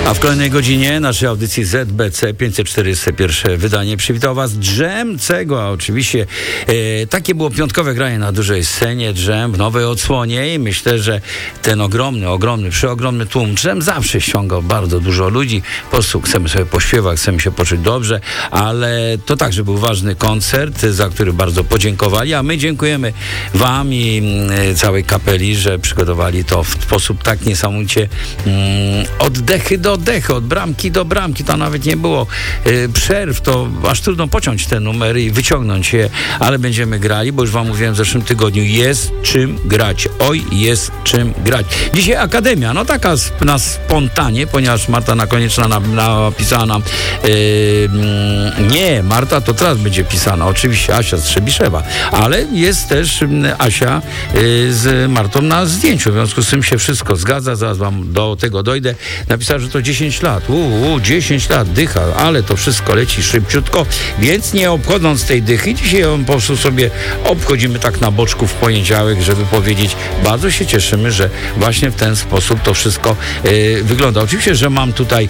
A w kolejnej godzinie naszej audycji ZBC 541 wydanie przywitał Was Dżem Cegła. Oczywiście takie było piątkowe granie na dużej scenie, Dżem w nowej odsłonie i myślę, że ten przeogromny tłum Dżem zawsze ściągał bardzo dużo ludzi. Po prostu chcemy sobie pośpiewać, chcemy się poczuć dobrze, ale to także był ważny koncert, za który bardzo podziękowali, a my dziękujemy Wam i całej kapeli, że przygotowali to w sposób tak niesamowicie oddechy do oddechy, od bramki do bramki, to nawet nie było przerw, to aż trudno pociąć te numery i wyciągnąć je, ale będziemy grali, bo już Wam mówiłem w zeszłym tygodniu, jest czym grać. Oj, jest czym grać. Dzisiaj Akademia, no taka na spontanie, ponieważ Marta Nakonieczna napisała nam nie, Marta to teraz będzie pisana, oczywiście Asia z Trzebiszewa, ale jest też Asia z Martą na zdjęciu, w związku z tym się wszystko zgadza, zaraz Wam do tego dojdę. Napisała, że to 10 lat, 10 lat, dycha, ale to wszystko leci szybciutko, więc nie obchodząc tej dychy, dzisiaj ją po prostu sobie obchodzimy tak na boczku w poniedziałek, żeby powiedzieć, bardzo się cieszymy, że właśnie w ten sposób to wszystko wygląda. Oczywiście, że mam tutaj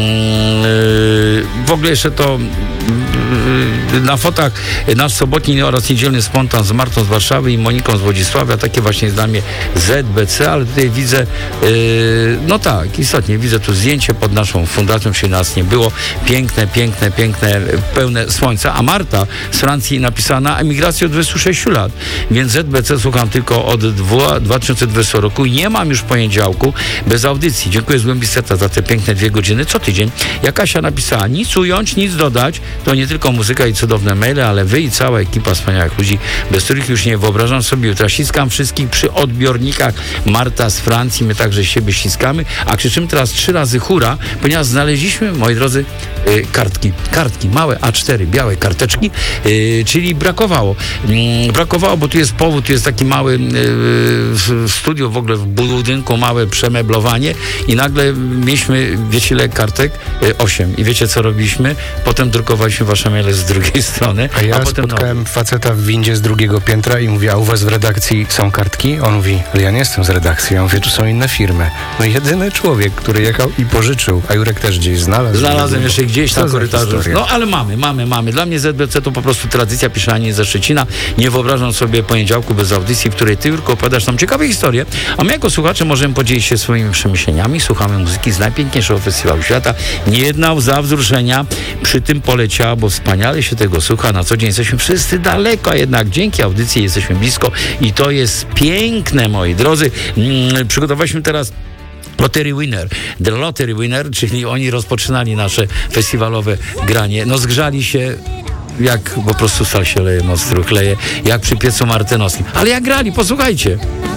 w ogóle jeszcze to na fotach nasz sobotni oraz niedzielny spontan z Martą z Warszawy i Moniką z Wodzisławia, takie właśnie jest dla mnie ZBC, ale tutaj widzę no tak, istotnie widzę tu zdjęcie pod naszą fundacją, czyli nas nie było, piękne, pełne słońca, a Marta z Francji napisała na emigracji od 26 lat, więc ZBC słucham tylko od 2020 roku i nie mam już poniedziałku bez audycji. Dziękuję z głębi serca za te piękne 2 godziny co tydzień. Jak Asia napisała, nic ująć, nic dodać, to nie tylko muzyka i cudowne maile, ale wy i cała ekipa wspaniałych ludzi, bez których już nie wyobrażam sobie jutra. Ściskam wszystkich przy odbiornikach. Marta z Francji, my także siebie ściskamy, a krzyczymy teraz 3 razy hura, ponieważ znaleźliśmy, moi drodzy, kartki, małe A4, białe karteczki, czyli brakowało, bo tu jest powód, tu jest taki mały studio w ogóle w budynku, małe przemeblowanie i nagle mieliśmy, wiecie ile kartek? 8. I wiecie co robiliśmy? Potem drukowaliśmy wasze maile z drugiej strony. A ja spotkałem faceta w windzie z 2. piętra i mówię, a u was w redakcji są kartki? On mówi, ale ja nie jestem z redakcji. Ja mówię, tu są inne firmy. No jedyny człowiek, który jechał i pożyczył, a Jurek też gdzieś znalazł. Znalazłem jeszcze gdzieś na korytarzu. No ale mamy. Dla mnie ZBC to po prostu tradycja pisania ze Szczecina. Nie wyobrażam sobie poniedziałku bez audycji, w której ty, Jurko, opowiadasz nam ciekawe historie, a my jako słuchacze możemy podzielić się swoimi przemyśleniami. Słuchamy muzyki z najpiękniejszego festiwalu świata. Nie jedna łza wzruszenia przy tym poleciała, bo wspaniale się tego słucha. Na co dzień jesteśmy wszyscy daleko, a jednak dzięki audycji jesteśmy blisko i to jest piękne, moi drodzy. Przygotowaliśmy teraz Lottery Winner. The Lottery Winner, czyli oni rozpoczynali nasze festiwalowe granie. No zgrzali się jak po prostu stal się leje, most leje, jak przy piecu martynowskim. Ale jak grali, posłuchajcie.